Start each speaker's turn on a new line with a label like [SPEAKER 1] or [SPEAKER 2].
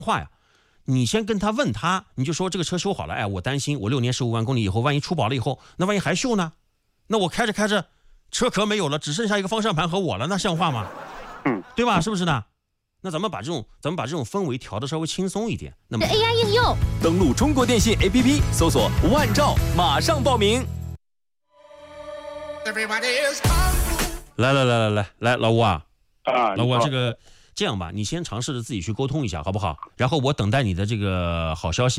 [SPEAKER 1] 话呀，你先跟他问他，你就说这个车修好了，哎，我担心我6年15万公里以后，万一出保了以后，那万一还锈呢？那我开着开着，车壳没有了，只剩下一个方向盘和我了，那像话吗？对吧？是不是呢？那咱们把这种氛围调得稍微轻松一点。那么
[SPEAKER 2] AI 应用，
[SPEAKER 3] 登录中国电信 APP， 搜索万兆，马上报名。
[SPEAKER 1] 来，老吴啊，老吴啊，
[SPEAKER 4] 你好
[SPEAKER 1] 这样吧，你先尝试着自己去沟通一下，好不好？然后我等待你的这个好消息。